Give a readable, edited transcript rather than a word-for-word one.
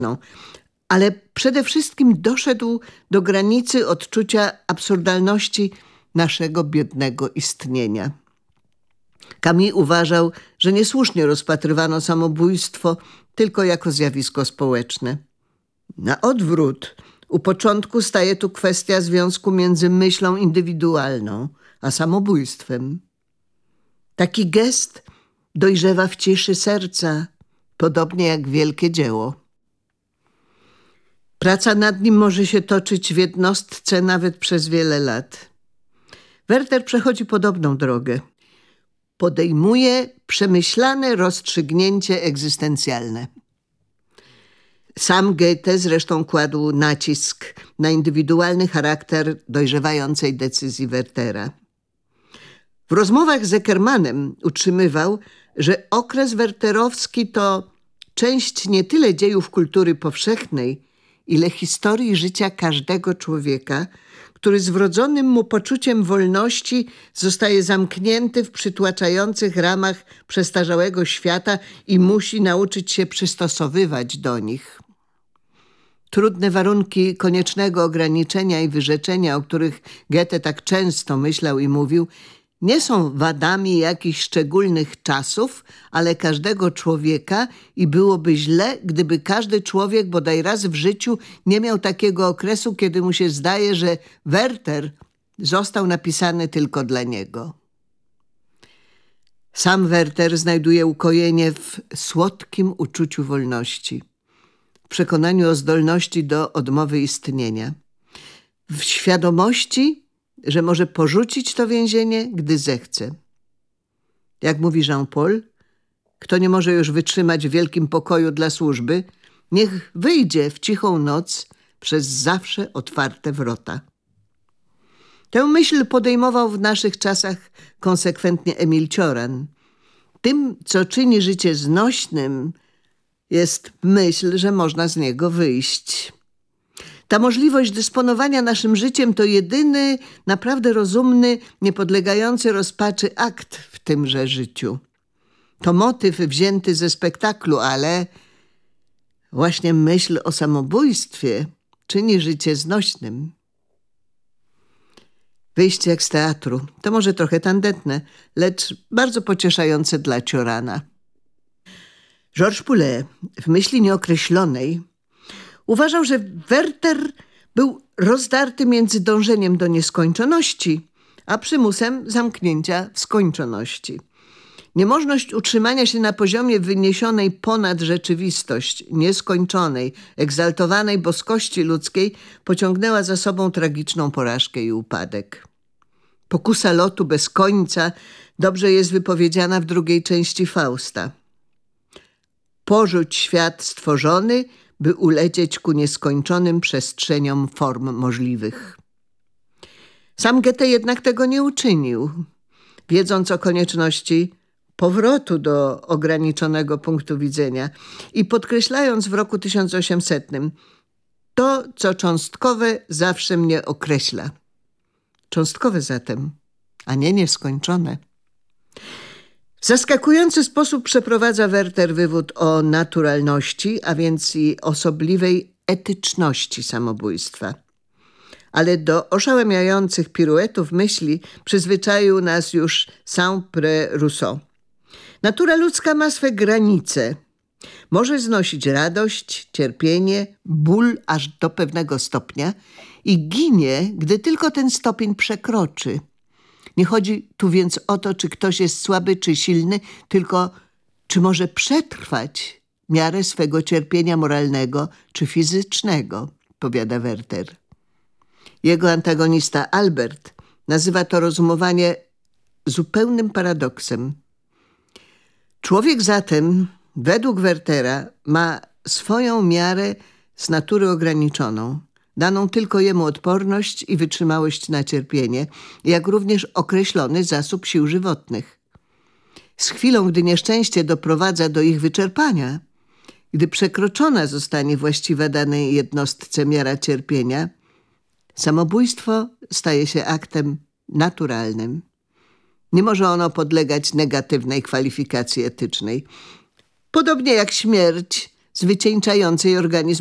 ale przede wszystkim doszedł do granicy odczucia absurdalności naszego biednego istnienia. Camus uważał, że niesłusznie rozpatrywano samobójstwo tylko jako zjawisko społeczne. Na odwrót, u początku staje tu kwestia związku między myślą indywidualną a samobójstwem. Taki gest dojrzewa w ciszy serca, podobnie jak wielkie dzieło. Praca nad nim może się toczyć w jednostce nawet przez wiele lat. Werther przechodzi podobną drogę. Podejmuje przemyślane rozstrzygnięcie egzystencjalne. Sam Goethe zresztą kładł nacisk na indywidualny charakter dojrzewającej decyzji Werthera. W rozmowach z Eckermannem utrzymywał, że okres werterowski to część nie tyle dziejów kultury powszechnej, ile historii życia każdego człowieka, który z wrodzonym mu poczuciem wolności zostaje zamknięty w przytłaczających ramach przestarzałego świata i musi nauczyć się przystosowywać do nich. Trudne warunki koniecznego ograniczenia i wyrzeczenia, o których Goethe tak często myślał i mówił, nie są wadami jakichś szczególnych czasów, ale każdego człowieka i byłoby źle, gdyby każdy człowiek bodaj raz w życiu nie miał takiego okresu, kiedy mu się zdaje, że Werther został napisany tylko dla niego. Sam Werther znajduje ukojenie w słodkim uczuciu wolności, w przekonaniu o zdolności do odmowy istnienia, w świadomości, że może porzucić to więzienie, gdy zechce. Jak mówi Jean-Paul, kto nie może już wytrzymać w wielkim pokoju dla służby, niech wyjdzie w cichą noc przez zawsze otwarte wrota. Tę myśl podejmował w naszych czasach konsekwentnie Emil Cioran. Tym, co czyni życie znośnym, jest myśl, że można z niego wyjść. Ta możliwość dysponowania naszym życiem to jedyny, naprawdę rozumny, niepodlegający rozpaczy akt w tymże życiu. To motyw wzięty ze spektaklu, ale właśnie myśl o samobójstwie czyni życie znośnym. Wyjście jak z teatru to może trochę tandetne, lecz bardzo pocieszające dla Ciorana. Georges Poulet w myśli nieokreślonej uważał, że Werther był rozdarty między dążeniem do nieskończoności, a przymusem zamknięcia w skończoności. Niemożność utrzymania się na poziomie wyniesionej ponad rzeczywistość, nieskończonej, egzaltowanej boskości ludzkiej pociągnęła za sobą tragiczną porażkę i upadek. Pokusa lotu bez końca dobrze jest wypowiedziana w drugiej części Fausta. Porzuć świat stworzony, by ulecieć ku nieskończonym przestrzeniom form możliwych. Sam Goethe jednak tego nie uczynił, wiedząc o konieczności powrotu do ograniczonego punktu widzenia i podkreślając w roku 1800 to, co cząstkowe, zawsze mnie określa. Cząstkowe zatem, a nie nieskończone. W zaskakujący sposób przeprowadza Werther wywód o naturalności, a więc i osobliwej etyczności samobójstwa. Ale do oszałamiających piruetów myśli przyzwyczaił nas już Saint-Pré-Rousseau. Natura ludzka ma swe granice. Może znosić radość, cierpienie, ból aż do pewnego stopnia i ginie, gdy tylko ten stopień przekroczy. Nie chodzi tu więc o to, czy ktoś jest słaby czy silny, tylko czy może przetrwać miarę swego cierpienia moralnego czy fizycznego, powiada Werther. Jego antagonista Albert nazywa to rozumowanie zupełnym paradoksem. Człowiek zatem, według Wertera, ma swoją miarę z natury ograniczoną, daną tylko jemu odporność i wytrzymałość na cierpienie, jak również określony zasób sił żywotnych. Z chwilą, gdy nieszczęście doprowadza do ich wyczerpania, gdy przekroczona zostanie właściwa danej jednostce miara cierpienia, samobójstwo staje się aktem naturalnym. Nie może ono podlegać negatywnej kwalifikacji etycznej. Podobnie jak śmierć z wycieńczającej organizm